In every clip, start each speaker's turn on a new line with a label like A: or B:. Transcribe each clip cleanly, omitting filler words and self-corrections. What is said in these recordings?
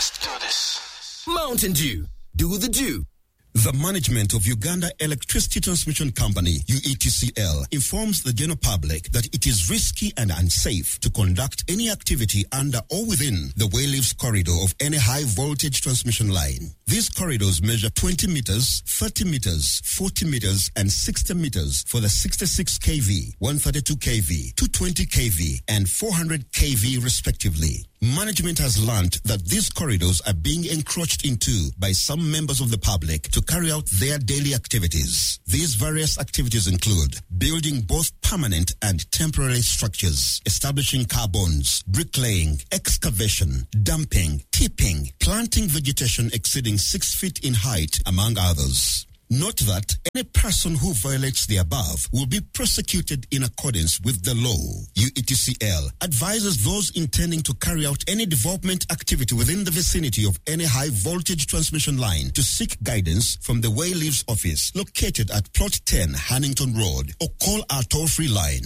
A: Let's do this.
B: Mountain Dew. Do the Dew.
C: The management of Uganda Electricity Transmission Company, UETCL, informs the general public that it is risky and unsafe to conduct any activity under or within the Wayleaves corridor of any high-voltage transmission line. These corridors measure 20 meters, 30 meters, 40 meters, and 60 meters for the 66 kV, 132 kV, 220 kV, and 400 kV respectively. Management has learned that these corridors are being encroached into by some members of the public to carry out their daily activities. These various activities include building both permanent and temporary structures, establishing car bonds, bricklaying, excavation, dumping, tipping, planting vegetation exceeding 6 feet in height, among others. Note that any person who violates the above will be prosecuted in accordance with the law. UETCL advises those intending to carry out any development activity within the vicinity of any high-voltage transmission line to seek guidance from the Wayleaves office located at Plot 10, Hannington Road, or call our toll-free line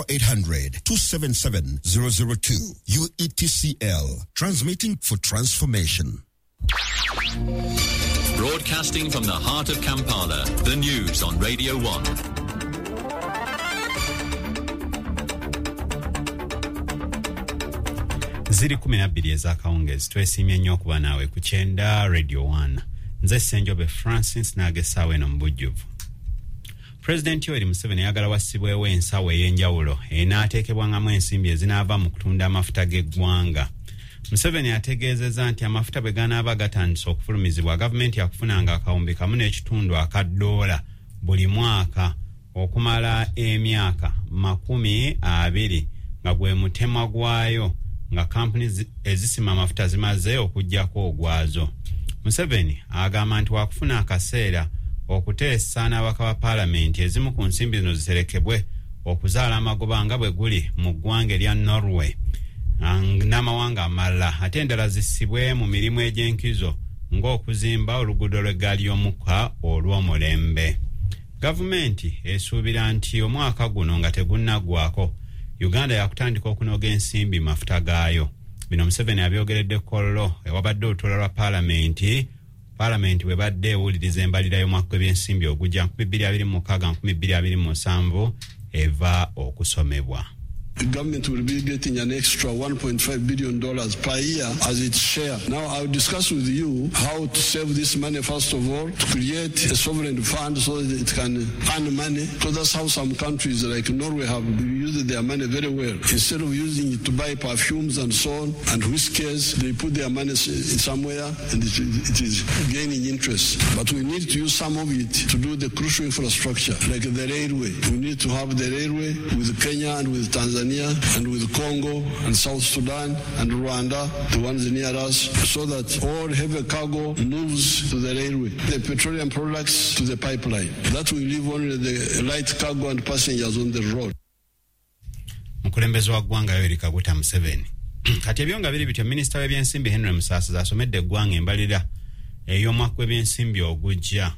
C: 0800-277-002. UETCL, transmitting for transformation.
D: Broadcasting from the heart of Kampala, the news on Radio 1.
E: Ziri 12 ez'akawungezi twesimye nnyo okuba naawe ku Kyenda Radio 1. Nze Ssenjobe Francis n'agesaawo eno mu bujjuvu. President Yoweri Museveni ayagala wassibwewo ensawo ey'enjawulo enaateekebwangamu ensimbi ezinaava mu kutunda amafuta g'eggwanga. Museveni ategeezezza nti amafuta bwe ganaaba gatandise okufulumizibwa gavumenti yakufunanga akawumbi kamu n'ekitundu aka $1 buli mwaka okumala emyaka 20 nga gwe mutemwa gwayo nga kampuni ezisima amafuta zimaze okujjako ogwazo. Museveni agamba nti wakufuna akaseera okuteesa n'abaka ba paalamenti ezimu ku nsimbi zino ziterekebwe okuzaala amagoba nga bwe guli mu ggwanga erya Norway n'amawanga amalala ate endala zissibwe mu mirimu egy'enkizo ng'okuzimba oluguudo lw'eggaali y'omukka olw'omulembe. Gavumenti esuubira nti omwaka guno nga tegunnaggwako Uganda yakutandika okunoga ensimbi mafuta gaayo. Bino Museveni abyogeredde Kololo ewabadde olutuula lwa paalamenti bwe badde ewuliriza embalira y'omwaka gw'ebyensimbi ogujja 2026-2027 eva okusomebwa.
F: The government will be getting an extra $1.5 billion per year as its share. Now I'll discuss with you how to save this money, first of all, to create a sovereign fund so that it can earn money. So that's how some countries like Norway have used their money very well. Instead of using it to buy perfumes and so on and whiskies, they put their money somewhere and it is gaining interest. But we need to use some of it to do the crucial infrastructure, like the railway. We need to have the railway with Kenya and with Tanzania and with Congo and South Sudan and Rwanda, the ones near us, so that all heavy cargo moves to the railway, the petroleum products to the pipeline. That will leave only the light cargo and passengers on the road.
E: Mukulembeze wa ggwanga Yoweri Kaguta Museveni. Kati ebyonga biri bityo Minisita w'ebyensimbi Henry Musasa asomedde eggwanga embalira ey'omwaka w'ebyensimbi ogujja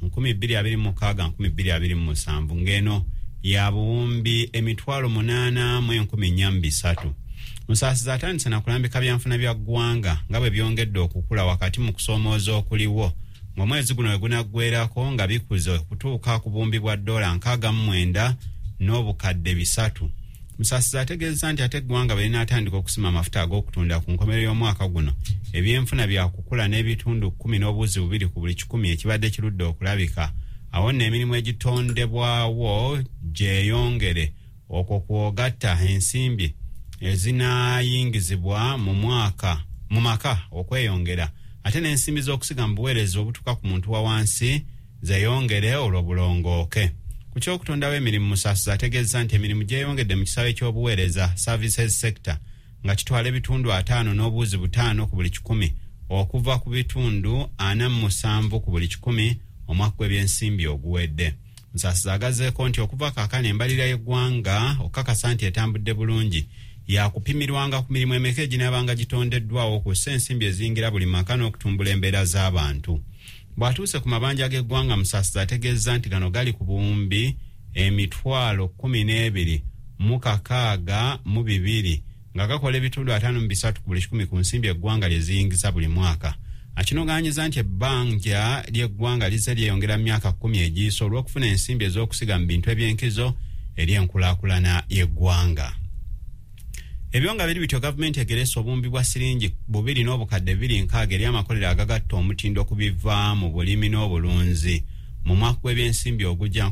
E: 2026-2027 ng'eno ya buwumbi emitwalo 8,430. Musasa atandise na kulambika byanfuna bya ggwanga nga bwe byongedde okukula wakati mu kusoomooza okuliwo ng'omwezi guno gunaggweerako nga bikuze okutuuka ku buwumbi bwa $69 n'obukadde 3. Musasa ategeeza nti ate eggwanga bwe linaatandika okusima amafuta ag'okutunda ku nkomerero y'omwaka guno ebyenfuna bya kukula n'ebitundu 10 n'obuzi 2 ku buli 10 ekibadde kirudde okulabika. Awo n'emirimu egitondebwawo gyeyongere okwo kwogatta ensimbi ezinaayingizibwa mu maka okweyongera ate n'ensimbi z'okusiga mu buweereza obutuuka ku muntu wa wansi zeeyongere olw'obulongooke. Ku kyokutondawo emirimu Musasa ategeeza nti emirimu gyeyongedde mu kisaawe ky'obuweereza services sector nga kitwala ebitundu 5 n'obuuzi 5 ku buli 10 okuva ku bitundu 47 ku buli 10 omwaka gw'ebyensimbi oguwedde. Musasa agazeeko nti okuva kaakano embalira y'eggwanga okukakasa nti etambudde bulungi yakupimirwanga ku mirimu emeka eginaabanga gitondeddwawo okussa ensimbi eziyingira buli maka n'okutumbula embeera z'abantu. Bw'atuuse ku mabanja g'eggwanga Musasa ategeeza nti gano gali ku buwumbi emitwalo 12,662 nga gakola ebitundu 5.3 ku buli 100 ku nsimbi eggwanga lye ziyingiza buli mwaka. Akinogaanyiza nti ebbanja ly'eggwanga lizze lyeyongera mu myaka 10 egiyiise olw'okufuna ensimbi ez'okusiga mu bintu eby'enkizo eri enkulaakulana y'eggwanga. Ebyo nga biri bityo gavumenti egeresa obumbi bwa siringi 2 n'obukadde 2.6 eri amakolero agagatta omutindo ku biva mu bulimi n'obulunzi mu mwaka w'ebyensimbi ogujja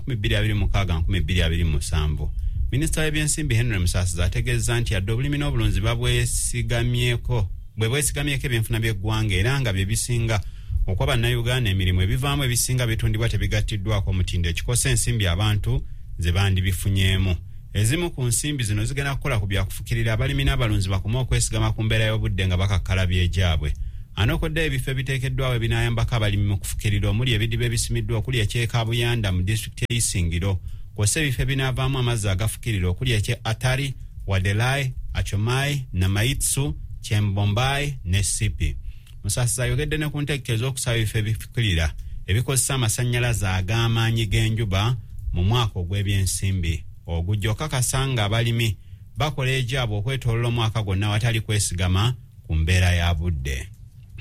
E: 2026-2027. Minisita w'ebyensimbi Henry Musasiza ategeeza nti yadde obulimi n'obulunzi bwesigamyeko ebyenfuna by'eggwanga era nga bye bisinga okuba bannayuganda emirimu ebivaamu ebisinga bitundibwa tebigattiddwako omutindo ekikosa ensimbi abantu ze bandibifunyeemu. Ezimu ku nsimbi zino zigenda kukola ku byakufukirira abalimi n'abalunzi bakoma okwesigama ku mbeera y'obudde nga bakakkala by'ejaabwe. Anokodde ebifo ebiteekeddwawo ebinaayambako abalimi mu kufukirira omuli ebidiba ebisimiddwa okuli eky'Ekabuyanda mu disitulikiti y'Isingiro, kw'ossa ebifo ebinaavaamu amazzi agafukirira okuli eky'Atari, Wadelai, Achomai, Namaitsu, Chembombai ne Sipi. Musasiza ayogedde ne ku nteekateeka ez'okusaba ebifo ebifukirira ebikozesa amasannyalaze ag'amaanyi g'enjuba mu mwaka ogw'ebyensimbi ogujja okakasa nga abalimi bakola ejaabwe okwetoolola omwaka gwonna watali kwesigama ku mbeera ya budde.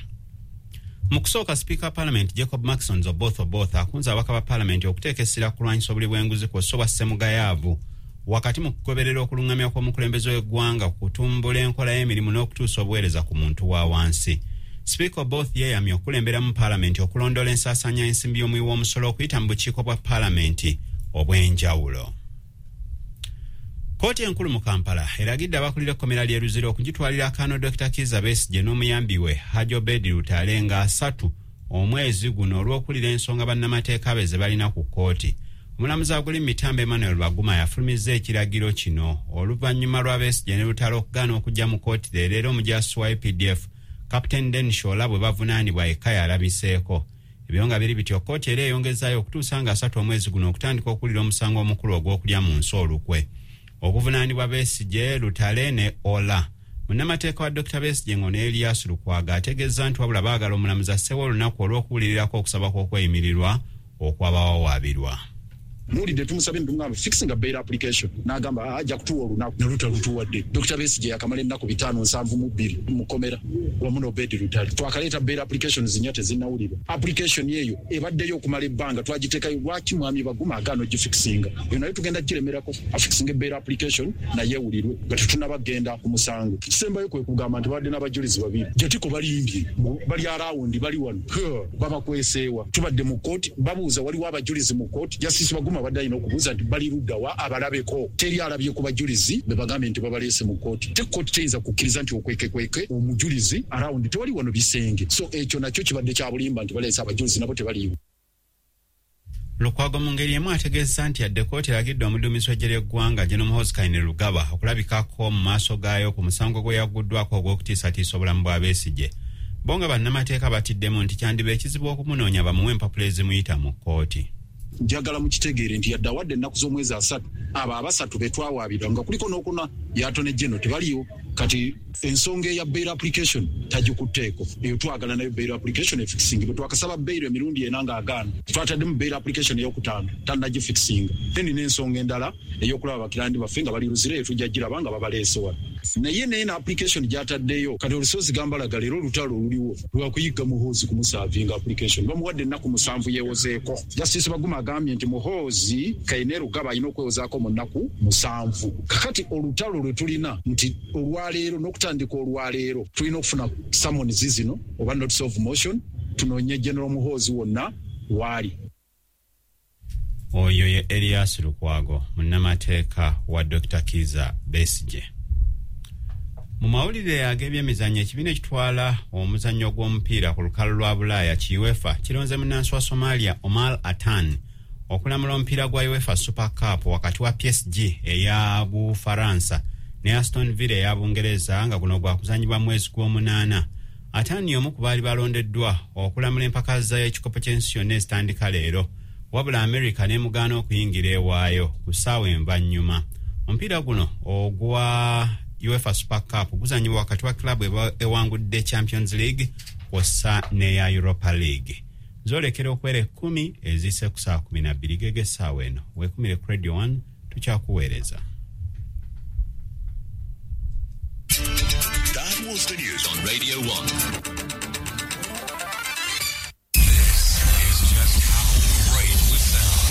E: Mu kusooka Speaker Parliament Jacob Maxons Oboth akunze ababaka ba Parliament okuteeka essira kulwanyisa obuli bw'enguzi kw'ossa obwa ssemugayaavu wakati mu kugoberera okulungamya kw'omukulembeze w'eggwanga ku kutumbula enkola y'emirimu n'okutuusa obuweereza ku muntu wa wansi. Speaker Oboth yeeyamye okulembera mu Parliament okulondoola ensaasaanya y'ensimbi y'omuwi w'omusolo okuyita mu bukiiko bwa Parliament obw'enjawulo. Kooti enkulu mu Kampala eragidde abakulira ekkomera ly'e Luzira okugitwalira akaano Dr. Kizza Besigye n'omuyambi we Hajji Obed Lutale nga 3 omwezi guno olw'okulira ensonga bannamateeka be ze balina ku kkooti. Omulamuzi aguli Mitambo Emmanuel Baguma yafulumizza ekiragiro kino oluvannyuma lwa Besigye ne Lutale okugaana okujja mu kkooti leero omujaasi wa APDF Captain Den Shola bwe bavunaanibwa eka yalabiseeko. Ebyo nga biri bityo kkooti era eyongezaayo okutuusa nga 3 omwezi guno okutandika okulira omusango omukulu ogw'okulya mu nsi olukwe. Okuvunaanibwa Besigye, Lutale ne Ola. Munnamateeka wa Dr. Besigye ng'ono Elias Lukwago ategeeza nti wabula baagala omulamuzi asseewo olunaku olw'okuwulirirako okusaba kw'okweyimirirwa okwabawawaabirwa.
A: Mulide tumusabye ndungamba fixing a bail application nagamba ajja kutuwa olunaku ne lutalutuwadde. Dr. Besigye yakamala ennaku 5-7 mu komera wamu n'Obed Lutale. Twakaleeta bail application zinya tezinnawulirwa. Application yeeyo ebaddeyo okumala ebbanga twagiteekayo lwaki mwami Baguma agaana ogifixinga. Eyo nayo tugenda giremerako afixing bail application naye ewulirwe nga tetunnabagenda ku musango. Kisembayo kwe kugamba nti badde n'abajulizi babiri. Jetiko balimbye bali arawundi bali wano babakweseewa. Tubadde mu kooti babuuza waliwo abajulizi mu kooti Justice Baguma abadde alina okubuuza nti bali luddawa abalabeko. Teri alabye ku bajulizi be bagambye nti babaleese mu kooti. Te kooti teyinza kukkiriza nti okwekekweke omujulizi arawundi tewali wano bisenge. So ekyo nakyo kibadde kya bulimba nti baleese abajulizi nabo tebaliiwo.
E: Lukwago mu ngeri emu ategeeza nti yadde kkooti eragidde omuduumizi w'eggye ly'eggwanga General Muhoozi Kainerugaba okulabikako mu maaso gaayo ku musango gwe yaguddwako ogw'okutiisatiisa obulamu bwa Besigye. Bo nga bannamateeka batiddemu nti kyandiba ekizibu okumunoonya bamuwe empapula ezimuyita mu kkooti.
A: Njagala mukitegeere nti yadde awadde ennaku z'omwezi 3 abo abasatu be twawaabirwa nga kuliko n'okuna yatone General tebaliyo. Kati ensonga ya bail application tagikutteeko. Eyo twagala nayo bail application efixing. Twakasaba bail emirundi ena nga agaana. Twataddemu bail application ey'okutaano tannagifixinga. Then n'ensonga endala ey'okulaba bakirandi baffe nga bali Luzira eyo tujja giraba nga babaleese wano. Naye neena application gyataddeyo kati olusozi gambalaga leero olutalo oluliwo lwakuyigga Muhoozi kumusaavinga application. Bamuwadde ennaku 7 yeewozeeko. Justice Baguma agambye nti Muhoozi Kainerugaba alina okwewozaako mu nnaku 7. Kakati olutalo lwe tulina nti olwaleero n'okutandika olwaleero tulina okufuna summons zino oba notice of motion tunoonye General Muhoozi wonna waali.
E: Oyo ye Elias Lukwago munnamateeka wa Dr. Kizza Besigye. Mu mawulire ag'ebyemizannyo ekibiina ekitwala omuzannyo gw'omupiira ku lukalu lwa Bulaaya ki UEFA kironze munnansi wa Somalia Omar Atan okulamula omupiira gwa UEFA Super Cup wakati wa PSG eya Bufaransa ne Aston Villa eya Bungereza nga guno gwakuzanyibwa mwezi gw'omunaana. Atan y'omu ku baali balondeddwa okulamula empaka z'ekikopo ky'ensi yonna ezitandika leero wabula America n'emugaana okuyingira ewaayo ku ssaawa envannyuma. Omupiira guno ogwa UEFA Super Cup guzanyibwa wakati wa klabu ewangudde Champions League kw'ossa n'eya Europa League. Zoolekera okwera 10 ezise ku ssaawa 12 gege essaawa eno. Weekumire ku Radio 1 tukyakuweereza.
B: Ulster News on Radio 1.